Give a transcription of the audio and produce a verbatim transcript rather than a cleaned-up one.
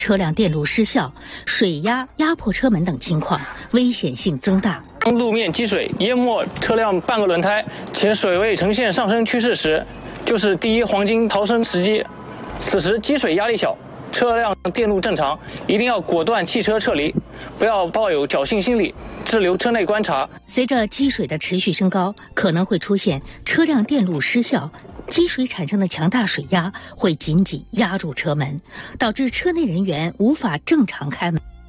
车辆电路失效、水压压迫车门等情况，危险性增大。 当路面积水淹没车辆半个轮胎，且水位呈现上升趋势时，就是第一黄金逃生时机。此时积水压力小，车辆电路正常，一定要果断弃车撤离，不要抱有侥幸心理，滞留车内观察。 随着积水的持续升高，可能会出现车辆电路失效。积水产生的强大水压会紧紧压住车门，导致车内人员无法正常开门。